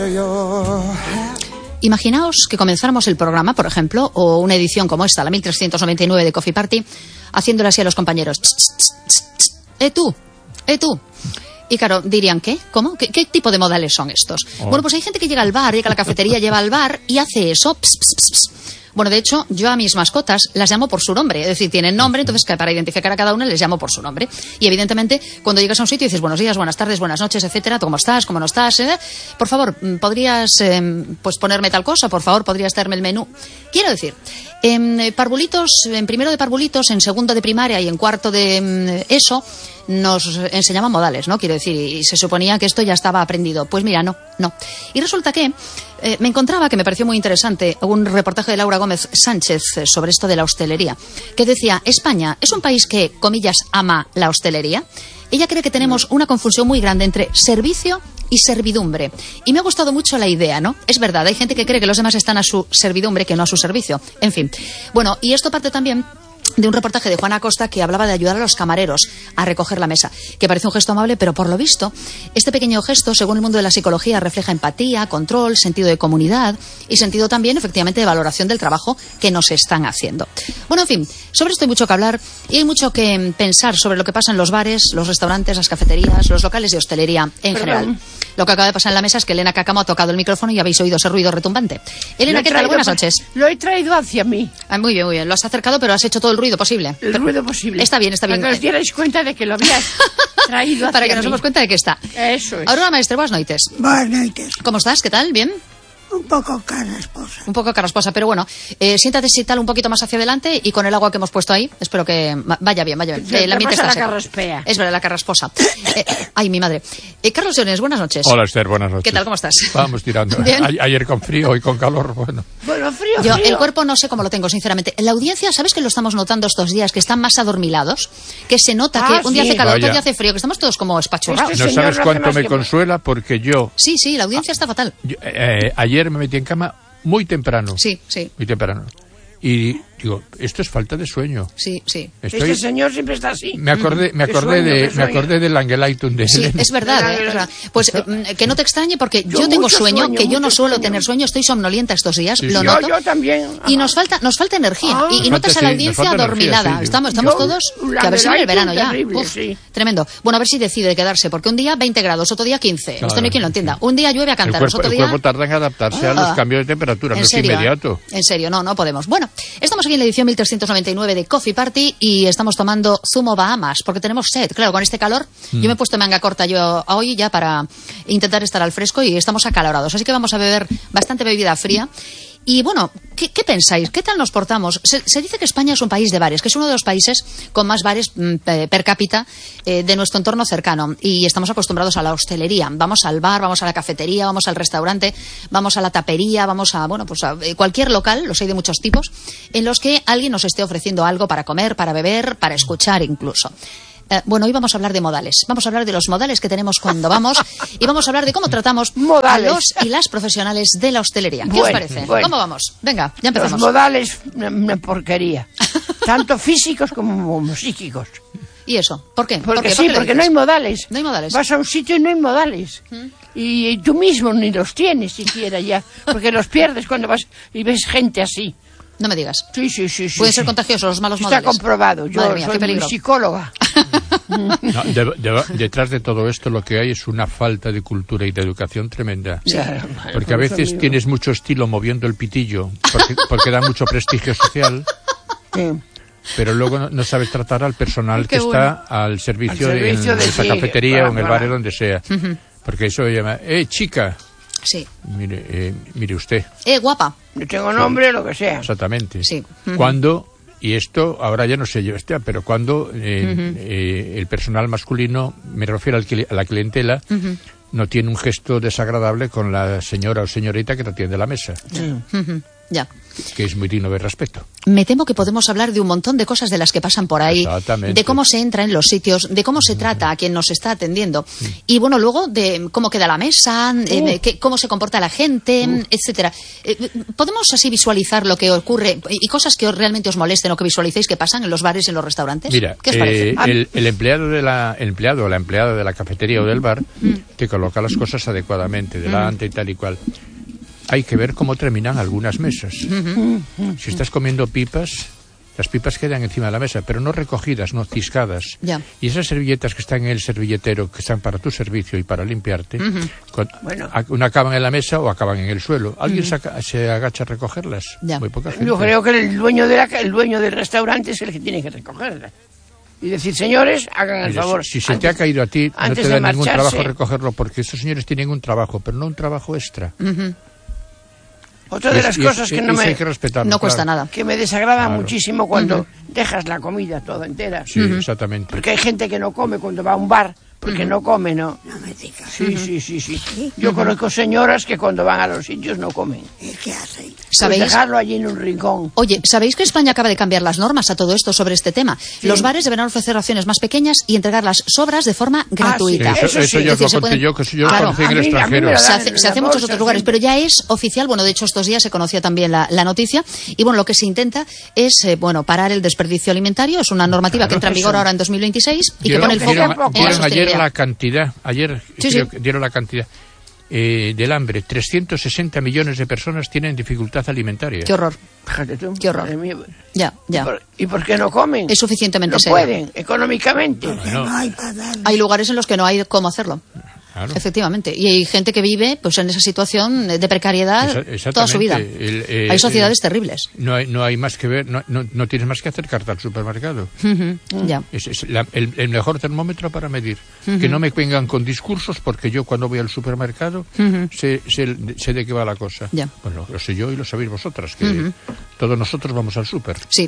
Imaginaos que comenzáramos el programa, por ejemplo, o una edición como esta, la 1399 de Coffee Party, haciéndole así a los compañeros. Tú. Y claro, dirían, ¿qué? ¿Cómo? ¿Qué tipo de modales son estos? Bueno, pues hay gente que llega al bar, llega a la cafetería, lleva al bar y hace eso. Bueno, de hecho, yo a mis mascotas las llamo por su nombre. Es decir, tienen nombre, entonces para identificar a cada una les llamo por su nombre. Y evidentemente, cuando llegas a un sitio y dices buenos días, buenas tardes, buenas noches, etcétera, ¿cómo estás? ¿Cómo no estás? Por favor, ¿podrías pues ponerme tal cosa? Por favor, ¿podrías darme el menú? Quiero decir, en primero de parvulitos, en segundo de primaria y en cuarto de ESO, nos enseñaban modales, ¿no? Quiero decir, y se suponía que esto ya estaba aprendido. Pues mira, no. Y resulta que me encontraba, que me pareció muy interesante, un reportaje de Laura Gómez Sánchez sobre esto de la hostelería, que decía, España es un país que, comillas, ama la hostelería. Ella cree que tenemos una confusión muy grande entre servicio y servidumbre. Y me ha gustado mucho la idea, ¿no? Es verdad, hay gente que cree que los demás están a su servidumbre, que no a su servicio. En fin. Bueno, y esto parte también de un reportaje de Juana Acosta que hablaba de ayudar a los camareros a recoger la mesa, que parece un gesto amable, pero por lo visto, este pequeño gesto, según el mundo de la psicología, refleja empatía, control, sentido de comunidad y sentido también, efectivamente, de valoración del trabajo que nos están haciendo. Bueno, en fin, sobre esto hay mucho que hablar y hay mucho que pensar sobre lo que pasa en los bares, los restaurantes, las cafeterías, los locales de hostelería en general. Lo que acaba de pasar en la mesa es que Elena Cáccamo ha tocado el micrófono y habéis oído ese ruido retumbante. Elena, ¿qué tal? Buenas noches. Lo he traído hacia mí. Muy bien. Lo has acercado, pero has hecho todo el ruido posible. Ruido posible. Está bien. Para que os dierais cuenta de que lo habías traído hacia Para que nos demos cuenta de que está. Eso es. Aurora Maestre, buenas noites. Buenas noites. ¿Cómo estás? ¿Qué tal? ¿Bien? Un poco carrasposa. Un poco carrasposa, pero bueno, siéntate si tal un poquito más hacia adelante y con el agua que hemos puesto ahí, espero que vaya bien. El ambiente está seco. Es verdad, la carrasposa. Ay, mi madre. Carlos Llones, buenas noches. Hola, Esther, buenas noches. ¿Qué tal? ¿Cómo estás? Vamos tirando. Ayer con frío, hoy con calor, bueno. Bueno, frío. Yo el cuerpo no sé cómo lo tengo, sinceramente. La audiencia, ¿sabes que lo estamos notando estos días? Que están más adormilados, que se nota que un día hace calor, otro día hace frío, que estamos todos como espachurrados. No sabes cuánto me consuela porque yo... Sí, la audiencia está fatal. Ayer me metí en cama muy temprano. Sí. Muy temprano. Y digo, esto es falta de sueño. Sí. Este señor siempre está así. Me acordé del Angelitum de Sí, Helena. es verdad. Pues que no te extrañe porque yo tengo sueño, que yo no suelo tener sueño, estoy somnolienta estos días, lo noto. Yo también. Y nos falta energía. Y notas a la audiencia adormilada. Sí. Estamos todos, que a ver si viene el verano ya. Terrible, tremendo. Bueno, a ver si decide quedarse, porque un día 20 grados, otro día 15. Claro, esto no hay quien lo entienda. Un día llueve a cantaros, otro día... El cuerpo tarda en adaptarse a los cambios de temperatura, no es inmediato. En serio, no podemos. Bueno, estamos aquí en la edición 1399 de Coffee Party y estamos tomando zumo Bahamas, porque tenemos sed. Claro, con este calor, yo me he puesto manga corta yo hoy ya para intentar estar al fresco y estamos acalorados. Así que vamos a beber bastante bebida fría. Y bueno, ¿qué pensáis? ¿Qué tal nos portamos? Se dice que España es un país de bares, que es uno de los países con más bares per cápita de nuestro entorno cercano. Y estamos acostumbrados a la hostelería. Vamos al bar, vamos a la cafetería, vamos al restaurante, vamos a la tapería, vamos a cualquier local, los hay de muchos tipos, en los que alguien nos esté ofreciendo algo para comer, para beber, para escuchar incluso. Bueno, hoy vamos a hablar de modales. Vamos a hablar de los modales que tenemos cuando vamos y vamos a hablar de cómo tratamos a los y las profesionales de la hostelería. ¿Qué os parece? Bueno. ¿Cómo vamos? Venga, ya empezamos. Los modales, una porquería. Tanto físicos como psíquicos. ¿Y eso? ¿Por qué? Porque no hay modales. No hay modales. Vas a un sitio y no hay modales. Y tú mismo ni los tienes siquiera ya. Porque los pierdes cuando vas y ves gente así. No me digas. Sí. Pueden ser contagiosos los malos modales. Está comprobado. Yo soy psicóloga. No, detrás de todo esto lo que hay es una falta de cultura y de educación tremenda. Sí. Porque a veces tienes mucho estilo moviendo el pitillo, porque da mucho prestigio social. Sí. Pero luego no sabes tratar al personal que está al servicio en esa cafetería o en el bar donde sea. Porque eso se llama, chica. Sí. Mire usted. Guapa. Yo tengo nombre o lo que sea. Exactamente. Sí. Cuando, y esto ahora ya no sé yo, pero cuando el personal masculino, me refiero a la clientela, no tiene un gesto desagradable con la señora o señorita que te atiende la mesa. Ya. Que es muy digno de respeto. Me temo que podemos hablar de un montón de cosas de las que pasan por ahí, de cómo se entra en los sitios, de cómo se trata a quien nos está atendiendo y bueno, luego de cómo queda la mesa, cómo se comporta la gente, etcétera. ¿Podemos así visualizar lo que ocurre y cosas que realmente os molesten o que visualicéis que pasan en los bares y en los restaurantes? Mira, ¿qué os parece? El empleado o la empleada de la cafetería o del bar te coloca las cosas adecuadamente delante y tal y cual. Hay que ver cómo terminan algunas mesas. Si estás comiendo pipas, las pipas quedan encima de la mesa, pero no recogidas, no ciscadas. Ya. Y esas servilletas que están en el servilletero, que están para tu servicio y para limpiarte, una acaban en la mesa o acaban en el suelo. ¿Alguien se agacha a recogerlas? Ya. Muy poca gente. Yo creo que el dueño del restaurante es el que tiene que recogerlas. Y decir, señores, hagan el favor. Si se te ha caído a ti, no te da ningún trabajo recogerlo, porque estos señores tienen un trabajo, pero no un trabajo extra. Otra de las cosas que no cuesta nada. Que me desagrada muchísimo cuando dejas la comida toda entera. Sí, exactamente. Porque hay gente que no come cuando va a un bar, porque no come, ¿no? No me digas. Sí. Yo conozco señoras que cuando van a los sitios no comen. ¿Y qué hacen? ¿Sabéis? Pues dejarlo allí en un rincón. Oye, ¿sabéis que España acaba de cambiar las normas a todo esto sobre este tema? Sí. Los bares deberán ofrecer raciones más pequeñas y entregar las sobras de forma gratuita. Sí, eso ya lo conté yo, que yo lo conocí en el extranjero. Se hace en muchos otros lugares, pero ya es oficial. Bueno, de hecho, estos días se conocía también la noticia. Y bueno, lo que se intenta es, parar el desperdicio alimentario. Es una normativa que entra en vigor ahora en 2026 y que pone el foco en la sostenibilidad. Ayer la cantidad, dieron la cantidad del hambre. 360 millones de personas tienen dificultad alimentaria. Qué horror. Fíjate tú. Qué horror. Ya. ¿Y por qué no comen? Es suficientemente serio. No pueden, económicamente. No hay para darle. Hay lugares en los que no hay cómo hacerlo. Claro. Efectivamente. Y hay gente que vive pues en esa situación de precariedad toda su vida. Hay sociedades terribles. No hay más que ver, no tienes más que acercarte al supermercado. Ya. Es el mejor termómetro para medir. Que no me vengan con discursos, porque yo cuando voy al supermercado sé de qué va la cosa. Ya. Bueno, lo sé yo y lo sabéis vosotras, que todos nosotros vamos al súper. Sí.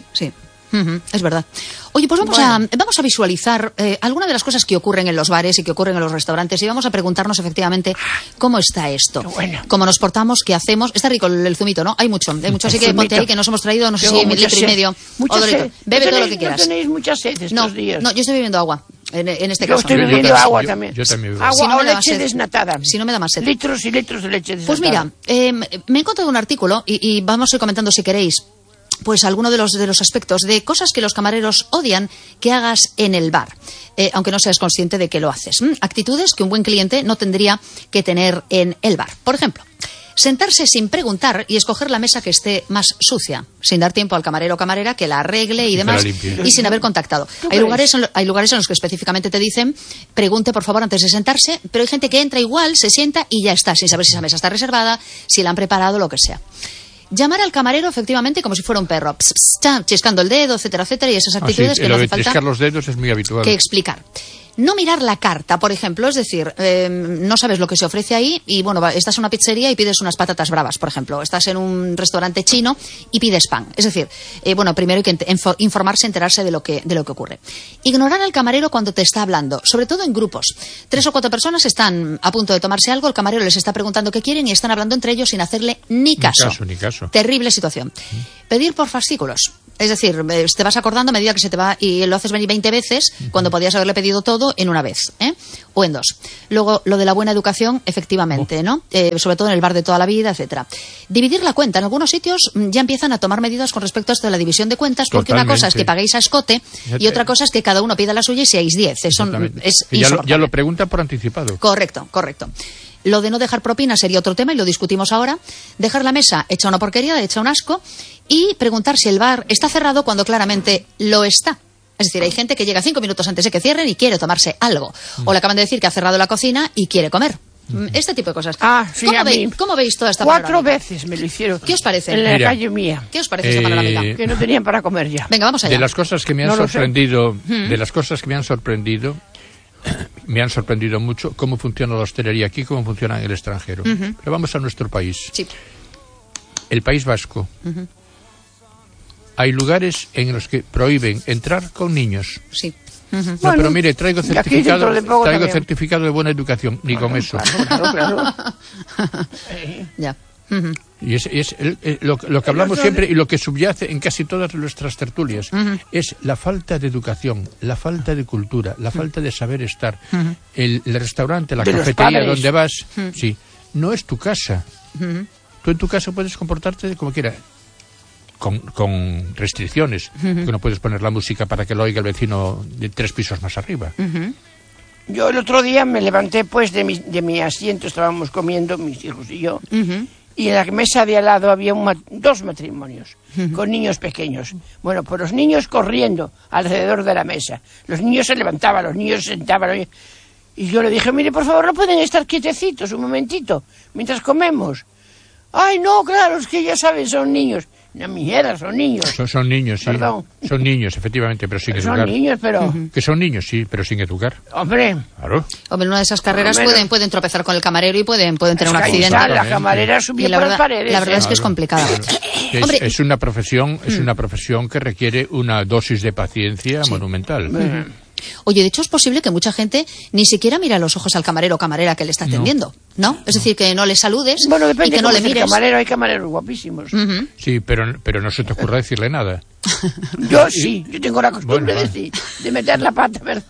Es verdad. Oye, pues vamos a visualizar algunas de las cosas que ocurren en los bares y que ocurren en los restaurantes y vamos a preguntarnos efectivamente cómo está esto, cómo nos portamos, qué hacemos. Está rico el zumito, ¿no? Hay mucho, así que ponte ahí que nos hemos traído, no sé si litro y medio o 2 litros. Bebe todo lo que quieras. ¿No tenéis mucha sed estos días? No, yo estoy bebiendo agua. En este caso. Yo estoy bebiendo agua también. Yo también bebo. Agua o leche desnatada. Si no me da más sed. Litros y litros de leche desnatada. Pues mira, me he encontrado un artículo y vamos a ir comentando si queréis. Pues alguno de los aspectos de cosas que los camareros odian que hagas en el bar, aunque no seas consciente de que lo haces. Actitudes que un buen cliente no tendría que tener en el bar. Por ejemplo, sentarse sin preguntar y escoger la mesa que esté más sucia, sin dar tiempo al camarero o camarera que la arregle y demás, y sin haber contactado. Hay lugares en los que específicamente te dicen pregunte por favor antes de sentarse, pero hay gente que entra igual, se sienta y ya está, sin saber si esa mesa está reservada, si la han preparado, lo que sea. Llamar al camarero, efectivamente, como si fuera un perro, chiscando el dedo, etcétera, y esas actitudes que no hace falta chiscar los dedos es muy habitual. que explicar. No mirar la carta, por ejemplo, es decir, no sabes lo que se ofrece ahí y, bueno, estás en una pizzería y pides unas patatas bravas, por ejemplo. Estás en un restaurante chino y pides pan. Es decir, primero hay que informarse, enterarse de lo que ocurre. Ignorar al camarero cuando te está hablando, sobre todo en grupos. 3 o 4 personas están a punto de tomarse algo, el camarero les está preguntando qué quieren y están hablando entre ellos sin hacerle ni caso. Ni caso. Terrible situación. Pedir por fascículos. Es decir, te vas acordando a medida que se te va y lo haces venir 20 veces cuando podías haberle pedido todo en una vez, o en 2. Luego, lo de la buena educación, efectivamente, ¿no? Sobre todo en el bar de toda la vida, etcétera. Dividir la cuenta. En algunos sitios ya empiezan a tomar medidas con respecto a esto de la división de cuentas, porque Totalmente. una cosa es que paguéis a escote y otra cosa es que cada uno pida la suya y seáis 10. Eso es ya lo preguntan por anticipado. Correcto. Lo de no dejar propina sería otro tema y lo discutimos ahora. Dejar la mesa hecha una porquería, hecha un asco y preguntar si el bar está cerrado cuando claramente lo está. Es decir, hay gente que llega 5 minutos antes de que cierren y quiere tomarse algo. O le acaban de decir que ha cerrado la cocina y quiere comer. Este tipo de cosas. Sí, ¿Cómo veis toda esta 4 panorámica? veces me lo hicieron. ¿Qué os parece? En la calle mía. ¿Qué os parece esta panorámica? Que no tenían para comer ya. Venga, vamos allá. De las cosas que me han sorprendido, me han sorprendido mucho cómo funciona la hostelería aquí, cómo funciona en el extranjero. Pero vamos a nuestro país. Sí. El País Vasco. Hay lugares en los que prohíben entrar con niños. Sí. No, pero mire, traigo certificado de buena educación, ni con eso. Claro. Ya. Y es lo que hablamos siempre y lo que subyace en casi todas nuestras tertulias. Es la falta de educación, la falta de cultura, la falta de saber estar. El restaurante, la cafetería donde vas, sí, no es tu casa. Tú en tu casa puedes comportarte como quieras. Con restricciones, que no puedes poner la música para que lo oiga el vecino de 3 pisos más arriba. Yo el otro día me levanté pues de mi asiento, estábamos comiendo mis hijos y yo, y en la mesa de al lado había 2 matrimonios con niños pequeños. Bueno, pues los niños corriendo alrededor de la mesa, los niños se levantaban, los niños se sentaban, y yo le dije, mire, por favor, no pueden estar quietecitos un momentito mientras comemos. Ay, no, claro, es que ya saben, son niños. No, mierda, son niños. Son niños, sí. Perdón. Son niños, efectivamente, pero sin educar. Son niños, pero... Que son niños, sí, pero sin educar. Hombre. Claro. Hombre, en una de esas carreras pueden tropezar con el camarero y pueden tener un accidente. La camarera subía por las paredes. La verdad es que es complicada. Es una profesión que requiere una dosis de paciencia monumental. Oye, de hecho es posible que mucha gente ni siquiera mire a los ojos al camarero o camarera que le está atendiendo, ¿no? Es decir, que no le saludes y que no le mires. Hay camareros guapísimos. Sí, pero no se te ocurra decirle nada. Yo sí, yo tengo la costumbre de meter la pata, ¿verdad?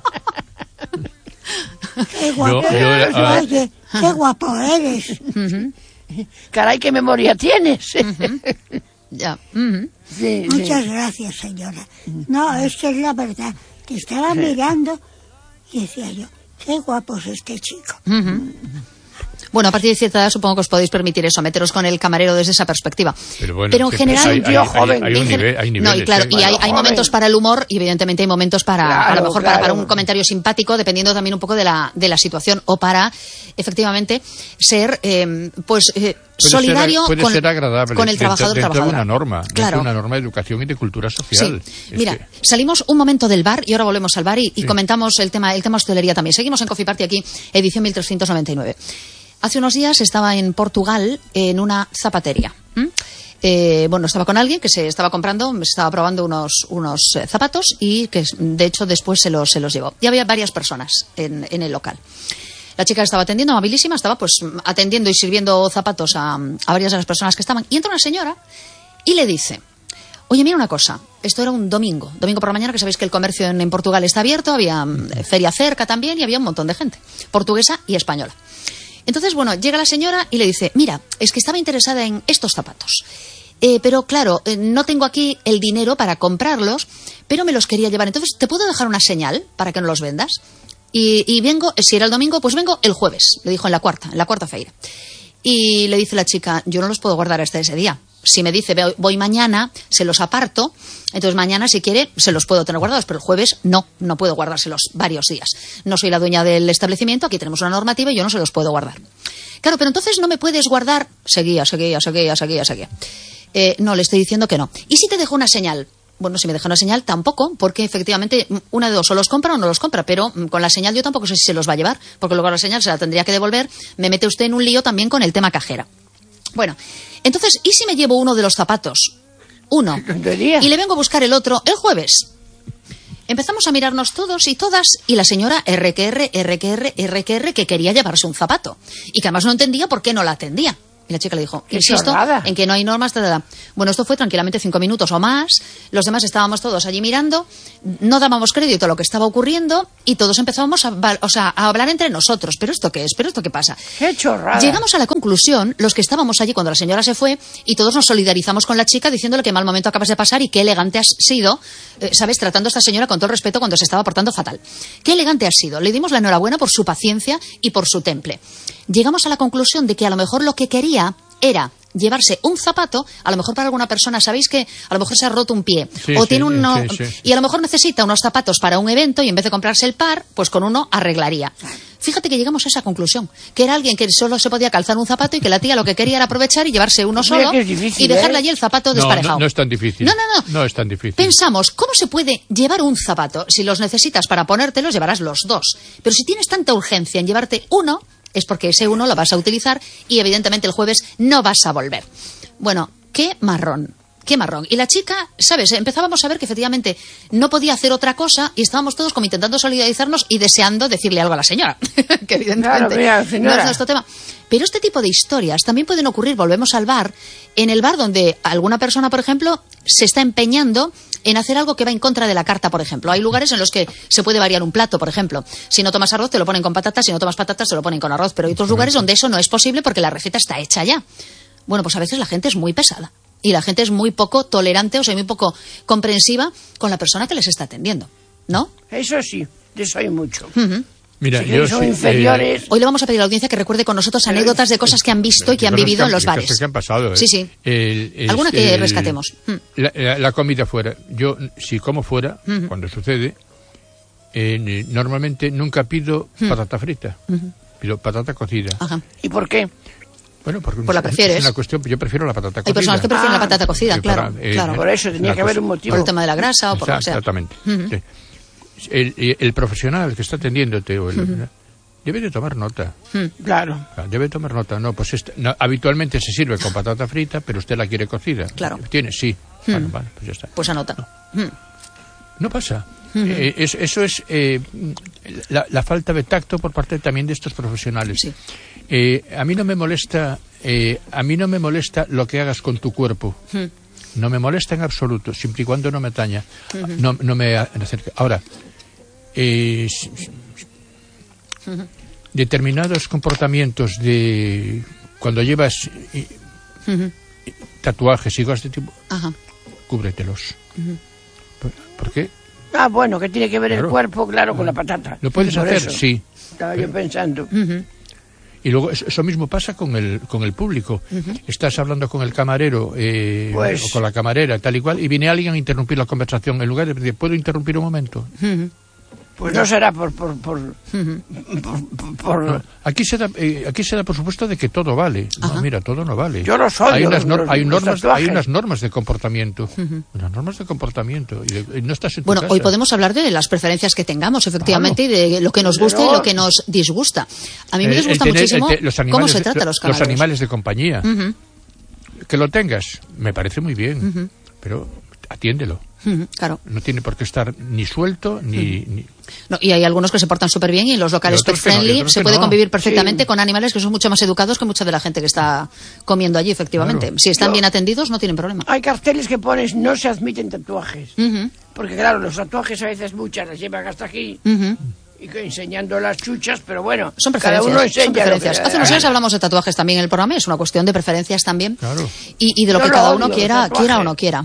Qué guapo eres, oye, qué guapo eres. Caray, qué memoria tienes. Ya. Sí, Muchas gracias, señora. No, es que es la verdad. Te estaba mirando y decía yo, qué guapo es este chico. Bueno, a partir de cierta edad supongo que os podéis permitir eso, meteros con el camarero desde esa perspectiva. Pero, bueno, pero en general... hay niveles. No, y claro, y hay momentos para el humor y evidentemente hay momentos para, a lo mejor para un comentario simpático, dependiendo también un poco de la situación, o para, efectivamente, ser, solidario ser agradable, con el trabajador dentro de una norma, claro. de una norma de educación y de cultura social. Sí. Mira, salimos un momento del bar y ahora volvemos al bar y comentamos el tema hostelería también. Seguimos en Coffee Party aquí, edición 1399. Hace unos días estaba en Portugal en una zapatería. Estaba con alguien que se estaba probando unos zapatos y que de hecho después se los llevó. Y había varias personas en el local. La chica estaba atendiendo, amabilísima, estaba pues atendiendo y sirviendo zapatos a varias de las personas que estaban. Y entra una señora y le dice, oye, mira una cosa, esto era un domingo por la mañana, que sabéis que el comercio en Portugal está abierto, había feria cerca también y había un montón de gente, portuguesa y española. Entonces, llega la señora y le dice, mira, es que estaba interesada en estos zapatos. Pero claro, no tengo aquí el dinero para comprarlos, pero me los quería llevar. Entonces, ¿te puedo dejar una señal para que no los vendas? Y vengo, si era el domingo, pues vengo el jueves, le dijo en la cuarta feira. Y le dice la chica, yo no los puedo guardar hasta ese día. Si me dice, voy mañana, se los aparto, entonces mañana, si quiere, se los puedo tener guardados, pero el jueves no puedo guardárselos varios días. No soy la dueña del establecimiento, aquí tenemos una normativa y yo no se los puedo guardar. Claro, pero entonces no me puedes guardar... Seguía. No, le estoy diciendo que no. ¿Y si te dejo una señal? Bueno, si me deja una señal, tampoco, porque efectivamente una de dos, o los compra o no los compra, pero con la señal yo tampoco sé si se los va a llevar, porque luego la señal se la tendría que devolver, me mete usted en un lío también con el tema cajera. Bueno, entonces, ¿y si me llevo uno de los zapatos? Uno. Y le vengo a buscar el otro el jueves. Empezamos a mirarnos todos y todas, y la señora que quería llevarse un zapato, y que además no entendía por qué no la atendía. Y la chica le dijo, insisto, en que no hay normas, Bueno, esto fue tranquilamente 5 minutos o más. Los demás estábamos todos allí mirando, no dábamos crédito a lo que estaba ocurriendo y todos empezábamos a hablar entre nosotros. ¿Pero esto qué es? ¿Pero esto qué pasa? ¡Qué chorrada! Llegamos a la conclusión, los que estábamos allí cuando la señora se fue, y todos nos solidarizamos con la chica diciéndole que mal momento acabas de pasar y qué elegante has sido, ¿sabes? Tratando a esta señora con todo el respeto cuando se estaba portando fatal. ¡Qué elegante has sido! Le dimos la enhorabuena por su paciencia y por su temple. Llegamos a la conclusión de que a lo mejor lo que quería era llevarse un zapato, a lo mejor para alguna persona, sabéis que a lo mejor se ha roto un pie y a lo mejor necesita unos zapatos para un evento y en vez de comprarse el par, pues con uno arreglaría. Fíjate que llegamos a esa conclusión, que era alguien que solo se podía calzar un zapato y que la tía lo que quería era aprovechar y llevarse uno solo y dejarle allí el zapato desparejado. No es tan difícil. No es tan difícil. Pensamos, ¿cómo se puede llevar un zapato? Si los necesitas para ponértelos, llevarás los dos. Pero si tienes tanta urgencia en llevarte uno, es porque ese uno lo vas a utilizar y evidentemente el jueves no vas a volver. Bueno, qué marrón. qué marrón. Y la chica, ¿sabes? Empezábamos a ver que efectivamente no podía hacer otra cosa y estábamos todos como intentando solidarizarnos y deseando decirle algo a la señora. Que evidentemente Claro, señora. no es nuestro tema. Pero este tipo de historias también pueden ocurrir, volvemos al bar, en el bar donde alguna persona, por ejemplo, se está empeñando en hacer algo que va en contra de la carta, por ejemplo. Hay lugares en los que se puede variar un plato, por ejemplo. Si no tomas arroz, te lo ponen con patatas, si no tomas patatas, te lo ponen con arroz. Pero hay otros lugares donde eso no es posible porque la receta está hecha ya. Bueno, pues a veces la gente es muy pesada y la gente es muy poco tolerante, o sea, muy poco comprensiva con la persona que les está atendiendo, ¿no? Eso sí, de eso hay mucho. Mira, Si son inferiores... Hoy le vamos a pedir a la audiencia que recuerde con nosotros anécdotas de cosas que han visto y que han vivido en los bares. Cosas que han pasado. Sí, sí. Alguna que rescatemos. La comida fuera. Yo, si como fuera, cuando sucede, normalmente nunca pido patata frita. Pido patata cocida. Ajá. ¿Y por qué? Bueno, porque Pues la prefieres. es una cuestión, yo prefiero la patata cocida. Hay personas que prefieren la patata cocida, Sí, claro, claro. Por eso tenía que haber un motivo. Por el tema de la grasa o por lo que sea. Exactamente. Sí. El profesional que está atendiéndote debe de tomar nota. Claro. Debe tomar nota. No, pues habitualmente se sirve con patata frita, pero usted la quiere cocida. Claro. ¿Tiene? Sí. Bueno, vale, pues ya está. Pues anota. No pasa. Eso es la falta de tacto por parte también de estos profesionales. Sí. A mí no me molesta lo que hagas con tu cuerpo. No me molesta en absoluto, siempre y cuando no me ataña. No me acerca. Ahora, determinados comportamientos de cuando llevas tatuajes y cosas de tipo, cúbretelos. ¿Por qué? Ah, bueno, que tiene que ver Claro. el cuerpo, claro, con la patata. ¿Lo puedes Por hacer? eso Sí. Estaba yo pensando. Y luego eso mismo pasa con el público. Estás hablando con el camarero Pues- o con la camarera, tal y cual, y viene alguien a interrumpir la conversación. En lugar de decir, ¿puedo interrumpir un momento? Pues no será por No, aquí se da por supuesto de que todo vale. No, mira, todo no vale. Yo los odio, Hay unas, los normas, tatuajes. hay unas normas de comportamiento. Unas normas de comportamiento. Y no estás en tu Bueno, casa. hoy podemos hablar de las preferencias que tengamos, efectivamente, Claro. y de lo que nos gusta y lo que nos disgusta. A mí me disgusta muchísimo cómo se trata a los camareros. Los animales de compañía. Que lo tengas, me parece muy bien. Pero atiéndelo. Claro. No tiene por qué estar ni suelto ni... No, y hay algunos que se portan súper bien y en los locales Y otros pet que no, y friendly otros se que puede no. convivir perfectamente con animales que son mucho más educados que mucha de la gente que está comiendo allí, efectivamente. Claro. Si están bien atendidos, no tienen problema. Hay carteles que pones no se admiten tatuajes. Porque claro, los tatuajes a veces muchas las llevan hasta aquí. Y que enseñando las chuchas, pero bueno, Son cada preferencias. uno enseña Son preferencias. lo que Hace unos años hablamos de tatuajes también en el programa, es una cuestión de preferencias también. Claro. Y de lo Yo que lo cada odio, uno los quiera tatuajes. o no quiera.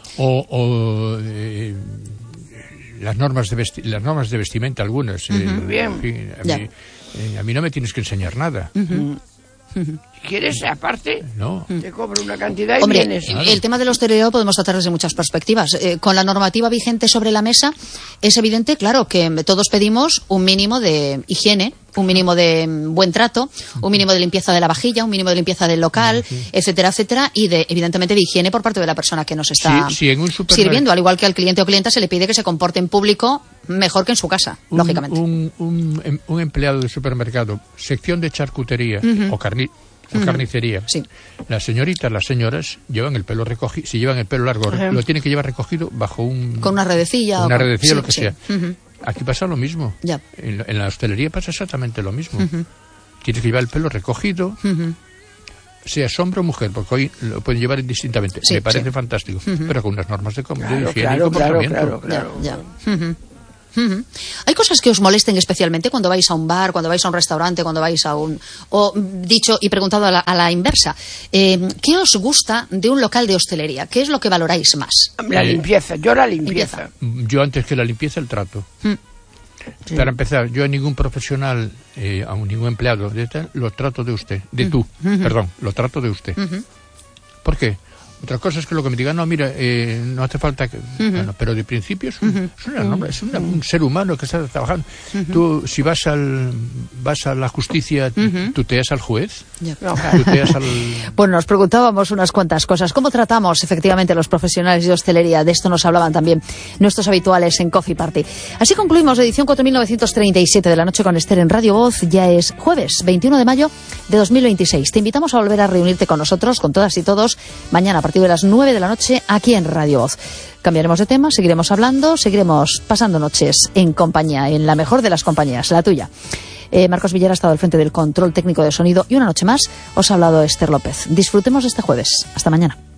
Las normas de vestimenta algunas. Bien. En fin, Ya. a mí no me tienes que enseñar nada. Si quieres, aparte, No. te cobro una cantidad y Hombre, vienes. el tema de la hostelería lo podemos tratar desde muchas perspectivas. Con la normativa vigente sobre la mesa, es evidente, claro, que todos pedimos un mínimo de higiene, un mínimo de buen trato, un mínimo de limpieza de la vajilla, un mínimo de limpieza del local, etcétera, etcétera, y evidentemente de higiene por parte de la persona que nos está Si en un supermercado- sirviendo, al igual que al cliente o clienta se le pide que se comporte en público mejor que en su casa, lógicamente. Un empleado de supermercado, sección de charcutería o carnicería. Sí. Las señoras llevan el pelo recogido. Si llevan el pelo largo, lo tienen que llevar recogido bajo Con una redecilla. o una con- redecilla, sí, lo que sí. sea. Aquí pasa lo mismo. Ya. En la hostelería pasa exactamente lo mismo. Tienes que llevar el pelo recogido, seas hombre o mujer, porque hoy lo pueden llevar indistintamente. Sí, Me parece sí. fantástico, pero con unas normas de higiene y Claro, claro, comportamiento. claro. Ya. ¿Hay cosas que os molesten especialmente cuando vais a un bar, cuando vais a un restaurante, cuando vais a un... O dicho y preguntado a la inversa, ¿qué os gusta de un local de hostelería? ¿Qué es lo que valoráis más? La limpieza, yo la limpieza. Yo antes que la limpieza, el trato. Para empezar, yo a ningún profesional, a ningún empleado de tal, lo trato de usted, de tú, perdón, lo trato de usted. ¿Por qué? Otra cosa es que lo que me digan, no, mira, no hace falta que... Bueno, pero de principio es un ser humano que está trabajando. Tú, si vas a la justicia, tuteas al juez, Ya. No, claro. tuteas al... Bueno, nos preguntábamos unas cuantas cosas. ¿Cómo tratamos efectivamente a los profesionales de hostelería? De esto nos hablaban también nuestros habituales en Coffee Party. Así concluimos la edición 4937 de La Noche con Esther en Radio Voz. Ya es jueves 21 de mayo de 2026. Te invitamos a volver a reunirte con nosotros, con todas y todos, mañana a partir partir de las 9 de la noche aquí en Radio Voz. Cambiaremos de tema, seguiremos hablando, seguiremos pasando noches en compañía, en la mejor de las compañías, la tuya. Marcos Villar ha estado al frente del control técnico de sonido y una noche más os ha hablado Esther López. Disfrutemos de este jueves. Hasta mañana.